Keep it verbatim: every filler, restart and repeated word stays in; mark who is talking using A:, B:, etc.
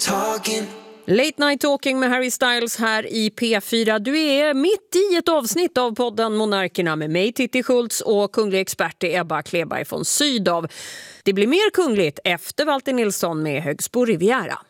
A: talking.
B: Late Night Talking med Harry Styles här i P fyra. Du är mitt i ett avsnitt av podden Monarkerna med mig, Titti Schultz, och kunglig expert Ebba Kleberg från Sydow. Det blir mer kungligt efter Walter Nilsson med Högsbo Riviera.